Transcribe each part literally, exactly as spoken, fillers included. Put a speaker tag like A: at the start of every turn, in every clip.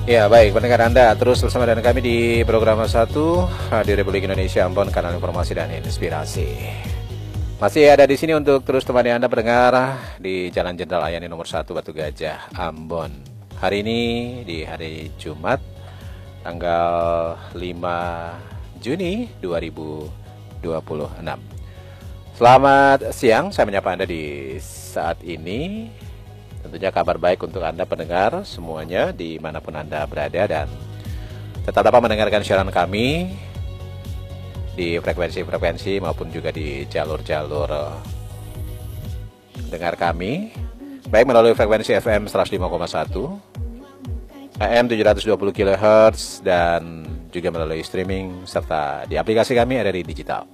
A: Ya baik, pendengar Anda terus bersama dengan kami di program satu Radio Republik Indonesia Ambon, kanal informasi dan inspirasi. Masih ada di sini untuk terus temani Anda pendengar di Jalan Jenderal Ayani nomor satu Batu Gajah, Ambon. Hari ini di hari Jumat tanggal lima Juni dua ribu dua puluh enam. Selamat siang, saya menyapa Anda di saat ini. Tentunya kabar baik untuk Anda pendengar semuanya dimanapun Anda berada, dan tetap dapat mendengarkan siaran kami di frekuensi-frekuensi maupun juga di jalur-jalur dengar kami, baik melalui frekuensi F M seratus lima koma satu, A M tujuh ratus dua puluh kilohertz, dan juga melalui streaming serta di aplikasi kami ada di digital.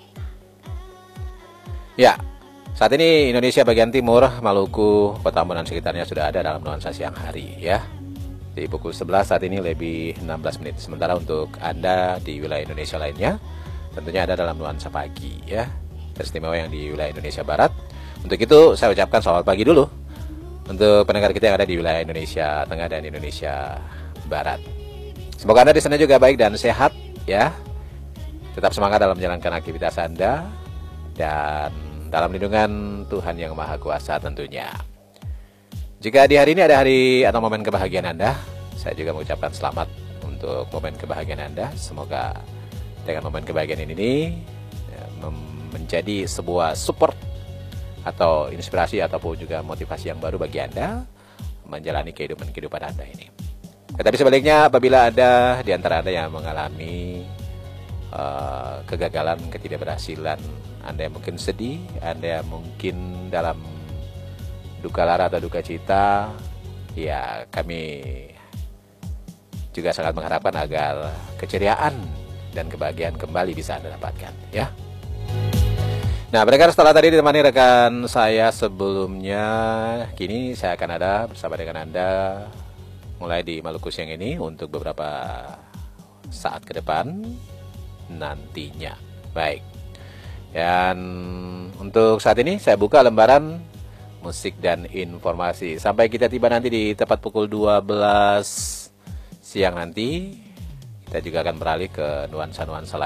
A: Ya, saat ini Indonesia bagian timur, Maluku, Kota Ambon dan sekitarnya sudah ada dalam nuansa siang hari ya. Di pukul sebelas saat ini lebih enam belas menit. Sementara untuk Anda di wilayah Indonesia lainnya tentunya ada dalam nuansa pagi ya. Teristimewa yang di wilayah Indonesia Barat. Untuk itu saya ucapkan selamat pagi dulu untuk pendengar kita yang ada di wilayah Indonesia Tengah dan Indonesia Barat. Semoga Anda di sana juga baik dan sehat ya. Tetap semangat dalam menjalankan aktivitas Anda dan dalam lindungan Tuhan Yang Maha Kuasa tentunya. Jika di hari ini ada hari atau momen kebahagiaan Anda, saya juga mengucapkan selamat untuk momen kebahagiaan Anda. Semoga dengan momen kebahagiaan ini ya, menjadi sebuah support atau inspirasi ataupun juga motivasi yang baru bagi Anda menjalani kehidupan-kehidupan Anda ini. Tetapi sebaliknya, apabila ada di antara Anda yang mengalami uh, kegagalan, ketidakberhasilan, Anda yang mungkin sedih, Anda yang mungkin dalam duka lara atau duka cita, ya kami juga sangat mengharapkan agar keceriaan dan kebahagiaan kembali bisa Anda dapatkan ya. Nah, pendengar, setelah tadi ditemani rekan saya sebelumnya, kini saya akan ada bersama dengan Anda mulai di Maluku siang ini untuk beberapa saat ke depan nantinya. Baik. Dan untuk saat ini saya buka lembaran musik dan informasi. Sampai kita tiba nanti di tepat pukul dua belas siang nanti, kita juga akan beralih ke nuansa-nuansa lain.